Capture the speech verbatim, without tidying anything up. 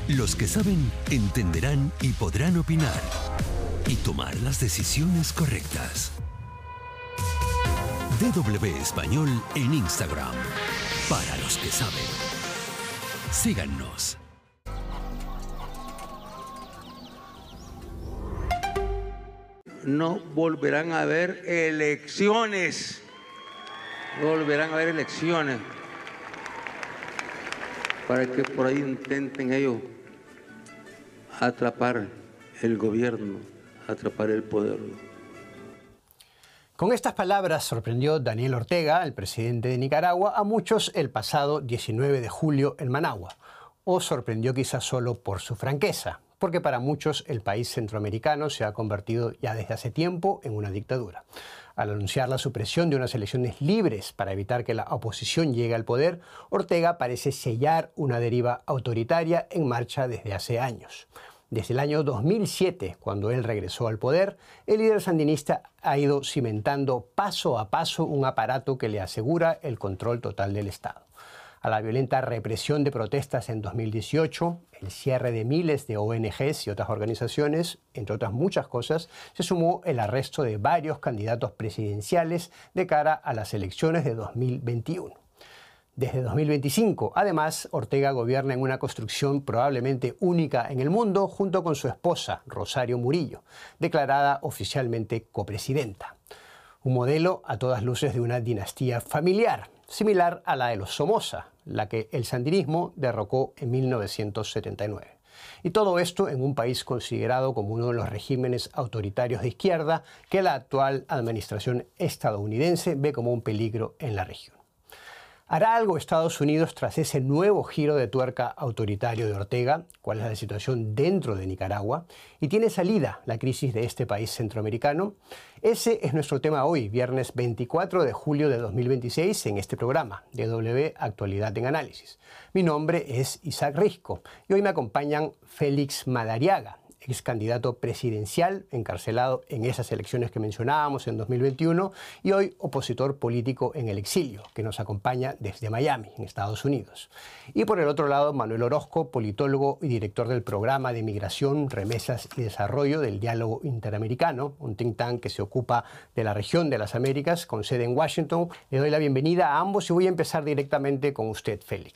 Los que saben entenderán y podrán opinar y tomar las decisiones correctas. D W Español en Instagram. Para los que saben. Síganos. No volverán a haber elecciones. No volverán a haber elecciones. Para que por ahí intenten ellos atrapar el gobierno, atrapar el poder. Con estas palabras sorprendió Daniel Ortega, el presidente de Nicaragua, a muchos el pasado diecinueve de julio en Managua. O sorprendió quizás solo por su franqueza, porque para muchos el país centroamericano se ha convertido ya desde hace tiempo en una dictadura. Al anunciar la supresión de unas elecciones libres para evitar que la oposición llegue al poder, Ortega parece sellar una deriva autoritaria en marcha desde hace años. Desde el año dos mil siete, cuando él regresó al poder, el líder sandinista ha ido cimentando paso a paso un aparato que le asegura el control total del Estado. A la violenta represión de protestas en dos mil dieciocho, el cierre de miles de O N Ges y otras organizaciones, entre otras muchas cosas, se sumó el arresto de varios candidatos presidenciales de cara a las elecciones de dos mil veintiuno. Desde dos mil veinticinco, además, Ortega gobierna en una construcción probablemente única en el mundo junto con su esposa, Rosario Murillo, declarada oficialmente copresidenta. Un modelo a todas luces de una dinastía familiar, similar a la de los Somoza, la que el sandinismo derrocó en mil novecientos setenta y nueve. Y todo esto en un país considerado como uno de los regímenes autoritarios de izquierda que la actual administración estadounidense ve como un peligro en la región. ¿Hará algo Estados Unidos tras ese nuevo giro de tuerca autoritario de Ortega? ¿Cuál es la situación dentro de Nicaragua? ¿Y tiene salida la crisis de este país centroamericano? Ese es nuestro tema hoy, viernes veinticuatro de julio de dos mil veintiséis, en este programa, D W Actualidad en Análisis. Mi nombre es Isaac Risco y hoy me acompañan Félix Madariaga, ex candidato presidencial encarcelado en esas elecciones que mencionábamos en dos mil veintiuno y hoy opositor político en el exilio, que nos acompaña desde Miami, en Estados Unidos. Y por el otro lado, Manuel Orozco, politólogo y director del programa de Migración, Remesas y Desarrollo del Diálogo Interamericano, un think tank que se ocupa de la región de las Américas con sede en Washington. Le doy la bienvenida a ambos y voy a empezar directamente con usted, Félix.